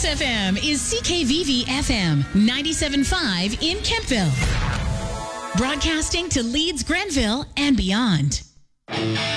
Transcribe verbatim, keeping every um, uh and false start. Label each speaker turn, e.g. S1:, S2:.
S1: F M is C K V V F M ninety-seven point five in Kempville. Broadcasting to Leeds, Grenville, and beyond.